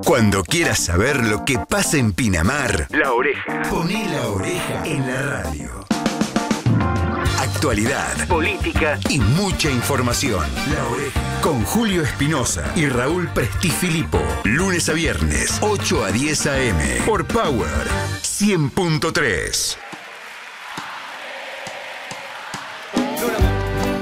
Cuando quieras saber lo que pasa en Pinamar, La Oreja. Poné La Oreja en la radio. Actualidad, política y mucha información. La Oreja. Con Julio Espinosa y Raúl Prestifilipo. Lunes a viernes, 8 a 10 a.m. Por Power 100.3.